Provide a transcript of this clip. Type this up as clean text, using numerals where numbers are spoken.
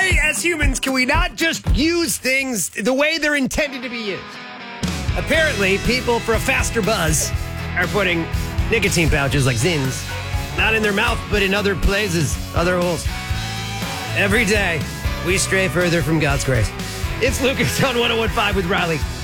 Why, as humans, can we not just use things the way they're intended to be used? Apparently, people for a faster buzz are putting nicotine pouches like Zins, not in their mouth, but in other places, other holes. Every day, we stray further from God's grace. It's Lucas on 101.5 with Riley.